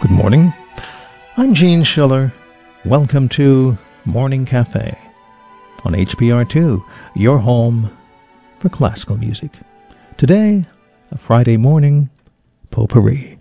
Good morning. I'm Gene Schiller. Welcome to Morning Cafe on HPR2, your home for classical music. Today, a Friday morning potpourri.